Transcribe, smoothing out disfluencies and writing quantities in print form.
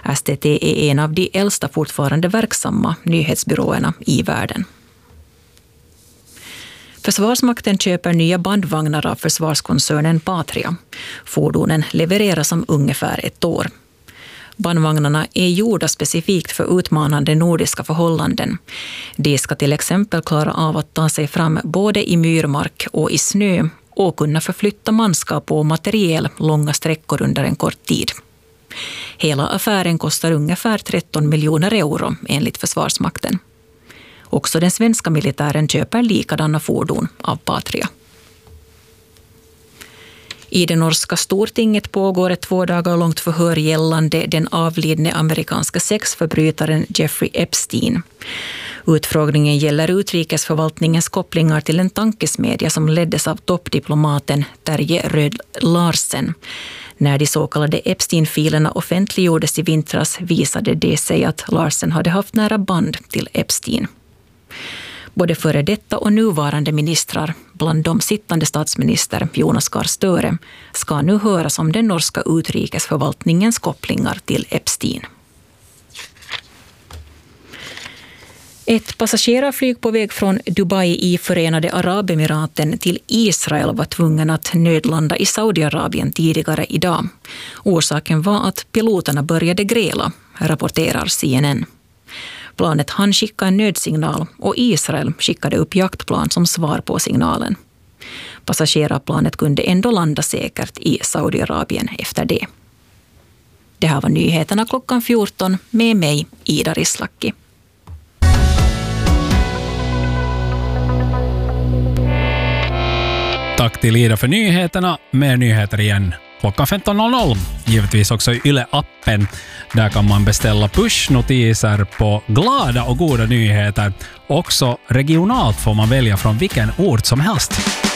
STT är en av de äldsta fortfarande verksamma nyhetsbyråerna i världen. Försvarsmakten köper nya bandvagnar av försvarskoncernen Patria. Fordonen levereras om ungefär ett år. Bandvagnarna är gjorda specifikt för utmanande nordiska förhållanden. De ska till exempel klara av att ta sig fram både i myrmark och i snö och kunna förflytta manskap och materiel långa sträckor under en kort tid. Hela affären kostar ungefär 13 miljoner euro enligt Försvarsmakten. Också den svenska militären köper likadana fordon av Patria. I det norska stortinget pågår ett 2 dagar långt förhör gällande den avlidne amerikanska sexförbrytaren Jeffrey Epstein. Utfrågningen gäller utrikesförvaltningens kopplingar till en tankesmedja som leddes av toppdiplomaten Terje Röd Larsen. När de så kallade Epstein-filerna offentliggjordes i vintras visade det sig att Larsen hade haft nära band till Epstein. Både före detta och nuvarande ministrar, bland de sittande statsminister Jonas Gahr Støre, ska nu höras om den norska utrikesförvaltningens kopplingar till Epstein. Ett passagerarflyg på väg från Dubai i Förenade Arabemiraten till Israel var tvungen att nödlanda i Saudiarabien tidigare idag. Orsaken var att piloterna började gräla, rapporterar CNN. Planet hann skicka en nödsignal och Israel skickade upp jaktplan som svar på signalen. Passagerarplanet kunde ändå landa säkert i Saudiarabien efter det. Det här var nyheterna klockan 14 med mig, Ida Rislaki. Tack till Ida för nyheterna. Mer nyheter igen klockan 15.00. Givetvis också i Yle-appen. Där kan man beställa pushnotiser på glada och goda nyheter. Också regionalt får man välja från vilken ort som helst.